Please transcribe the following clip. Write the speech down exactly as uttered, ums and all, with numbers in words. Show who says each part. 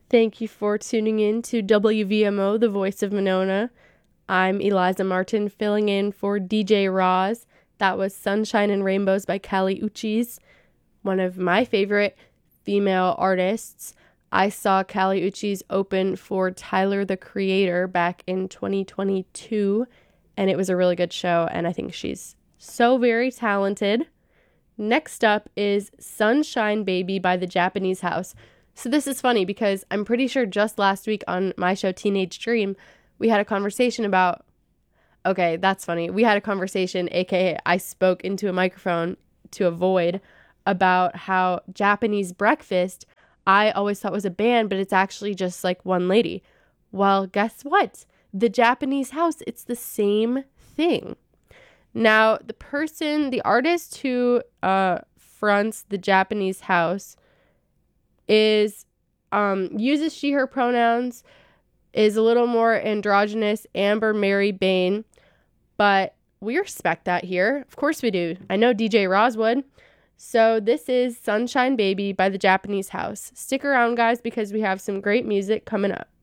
Speaker 1: Thank you for tuning in to W V M O, the voice of Monona. I'm Eliza Martin, filling in for D J Roz. That was Sunshine and Rainbows by Kali Uchis, one of my favorite female artists. I saw Kali Uchis open for Tyler, the Creator, back in twenty twenty-two, and it was a really good show, and I think she's so very talented. Next up is Sunshine Baby by The Japanese House. So this is funny because I'm pretty sure just last week on my show Teenage Dream, we had a conversation about, okay, that's funny. We had a conversation, aka I spoke into a microphone to a void, about how Japanese Breakfast, I always thought was a band, but it's actually just like one lady. Well, guess what? The Japanese House, it's the same thing. Now, the person, the artist who uh, fronts The Japanese House is um, uses she, her pronouns, is a little more androgynous, Amber Mary Bain, but we respect that here. Of course we do. I know D J Roz would. So this is Sunshine Baby by The Japanese House. Stick around, guys, because we have some great music coming up.